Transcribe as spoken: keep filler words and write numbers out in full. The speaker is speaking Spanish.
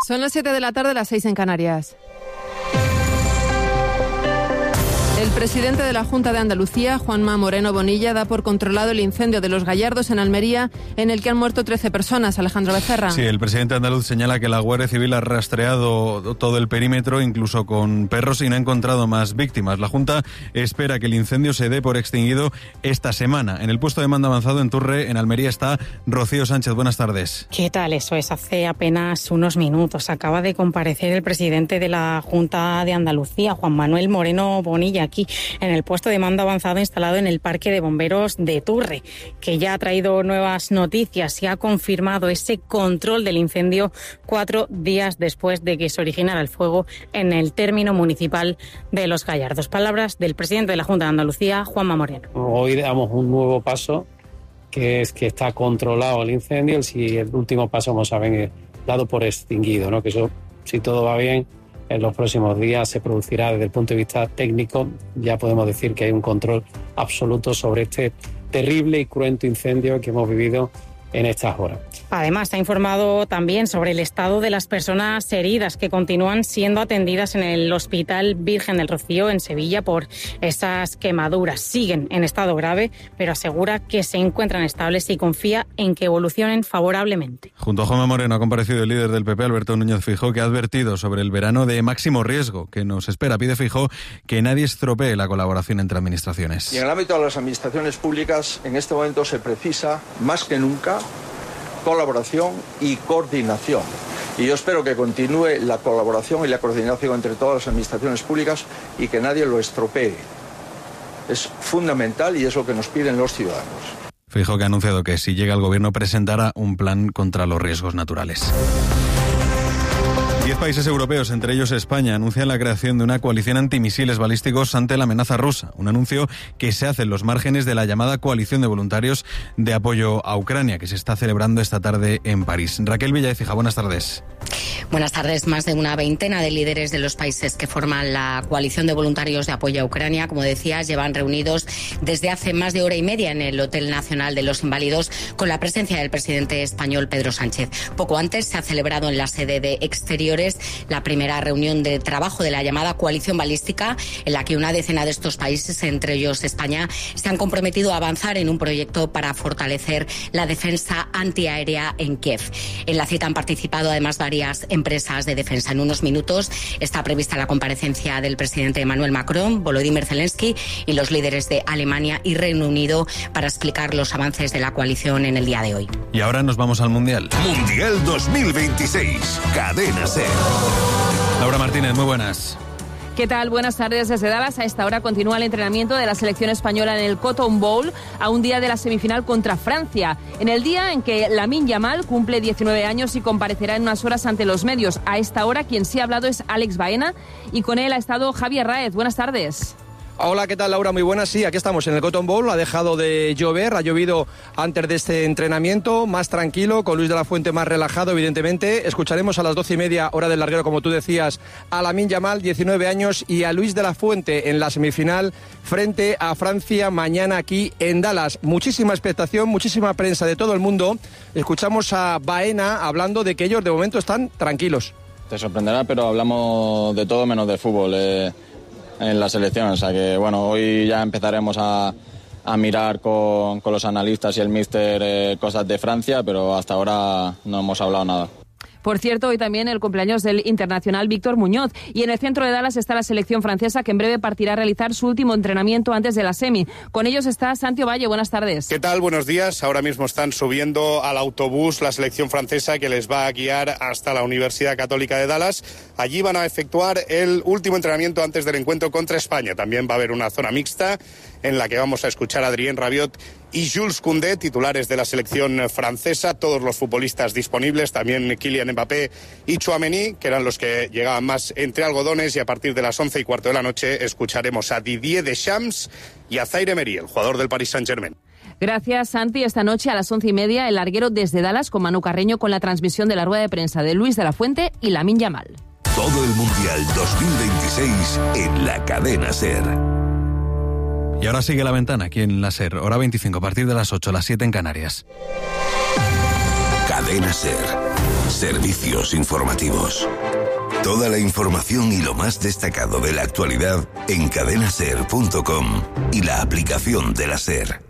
Son las siete de la tarde, las seis en Canarias. El presidente de la Junta de Andalucía, Juanma Moreno Bonilla, da por controlado el incendio de Los Gallardos en Almería, en el que han muerto trece personas. Alejandro Becerra. Sí, el presidente andaluz señala que la Guardia Civil ha rastreado todo el perímetro, incluso con perros, y no ha encontrado más víctimas. La Junta espera que el incendio se dé por extinguido esta semana. En el puesto de mando avanzado en Turre, en Almería, está Rocío Sánchez. Buenas tardes. ¿Qué tal? Eso es, hace apenas unos minutos acaba de comparecer el presidente de la Junta de Andalucía, Juan Manuel Moreno Bonilla, aquí en el puesto de mando avanzado instalado en el Parque de Bomberos de Turre, que ya ha traído nuevas noticias y ha confirmado ese control del incendio cuatro días después de que se originara el fuego en el término municipal de Los Gallardos. Palabras del presidente de la Junta de Andalucía, Juanma Moreno. Hoy damos un nuevo paso, que es que está controlado el incendio, y el último paso, como saben, es dado por extinguido, ¿no? Que eso, si todo va bien, en los próximos días se producirá desde el punto de vista técnico. Ya podemos decir que hay un control absoluto sobre este terrible y cruento incendio que hemos vivido en estas horas. Además, ha informado también sobre el estado de las personas heridas que continúan siendo atendidas en el Hospital Virgen del Rocío en Sevilla por esas quemaduras. Siguen en estado grave, pero asegura que se encuentran estables y confía en que evolucionen favorablemente. Junto a Juanma Moreno ha comparecido el líder del P P, Alberto Núñez Feijóo, que ha advertido sobre el verano de máximo riesgo que nos espera. Pide Feijóo que nadie estropee la colaboración entre administraciones. Y en el ámbito de las administraciones públicas, en este momento se precisa más que nunca colaboración y coordinación. Y yo espero que continúe la colaboración y la coordinación entre todas las administraciones públicas y que nadie lo estropee. Es fundamental y es lo que nos piden los ciudadanos. Feijóo, que ha anunciado que si llega al gobierno presentará un plan contra los riesgos naturales. Diez países europeos, entre ellos España, anuncian la creación de una coalición antimisiles balísticos ante la amenaza rusa. Un anuncio que se hace en los márgenes de la llamada coalición de voluntarios de apoyo a Ucrania, que se está celebrando esta tarde en París. Raquel Villaecija, buenas tardes. Buenas tardes. Más de una veintena de líderes de los países que forman la coalición de voluntarios de apoyo a Ucrania, como decías, llevan reunidos desde hace más de hora y media en el Hotel Nacional de los Inválidos con la presencia del presidente español Pedro Sánchez. Poco antes se ha celebrado en la sede de Exteriores la primera reunión de trabajo de la llamada coalición balística, en la que una decena de estos países, entre ellos España, se han comprometido a avanzar en un proyecto para fortalecer la defensa antiaérea en Kiev. En la cita han participado además varias empresas de defensa. En unos minutos está prevista la comparecencia del presidente Emmanuel Macron, Volodymyr Zelensky y los líderes de Alemania y Reino Unido para explicar los avances de la coalición en el día de hoy. Y ahora nos vamos al Mundial. Mundial dos mil veintiséis. Cadena SER. Laura Martínez, muy buenas. ¿Qué tal? Buenas tardes desde Dallas. A esta hora continúa el entrenamiento de la selección española en el Cotton Bowl a un día de la semifinal contra Francia. En el día en que Lamine Yamal cumple diecinueve años y comparecerá en unas horas ante los medios. A esta hora quien sí ha hablado es Alex Baena y con él ha estado Javier Raez. Buenas tardes. Hola, ¿qué tal, Laura? Muy buenas. Sí, aquí estamos en el Cotton Bowl. Ha dejado de llover, ha llovido antes de este entrenamiento, más tranquilo, con Luis de la Fuente más relajado, evidentemente. Escucharemos a las doce y media, hora del larguero, como tú decías, a Lamine Yamal, diecinueve años, y a Luis de la Fuente en la semifinal frente a Francia mañana aquí en Dallas. Muchísima expectación, muchísima prensa de todo el mundo. Escuchamos a Baena hablando de que ellos de momento están tranquilos. Te sorprenderá, pero hablamos de todo menos de fútbol. Eh... en la selección, o sea que bueno, hoy ya empezaremos a, a mirar con, con los analistas y el míster eh, cosas de Francia, pero hasta ahora no hemos hablado nada. Por cierto, hoy también el cumpleaños del internacional Víctor Muñoz. Y en el centro de Dallas está la selección francesa, que en breve partirá a realizar su último entrenamiento antes de la semi. Con ellos está Santi Ovalle. Buenas tardes. ¿Qué tal? Buenos días. Ahora mismo están subiendo al autobús la selección francesa, que les va a guiar hasta la Universidad Católica de Dallas. Allí van a efectuar el último entrenamiento antes del encuentro contra España. También va a haber una zona mixta en la que vamos a escuchar a Adrien Rabiot y Jules Koundé, titulares de la selección francesa, todos los futbolistas disponibles, también Kylian Mbappé y Tchouaméni, que eran los que llegaban más entre algodones, y a partir de las once y cuarto de la noche escucharemos a Didier Deschamps y a Zaire Emery, el jugador del Paris Saint-Germain. Gracias, Santi. Esta noche a las once y media, el larguero desde Dallas con Manu Carreño, con la transmisión de la rueda de prensa de Luis de la Fuente y Lamine Yamal. Todo el Mundial dos mil veintiséis en la cadena SER. Y ahora sigue La Ventana, aquí en la SER, hora veinticinco, a partir de las ocho, las siete en Canarias. Cadena Cadena Ser. Servicios informativos. Toda la información y lo más destacado de la actualidad en cadena ser punto com y la aplicación de la Ser.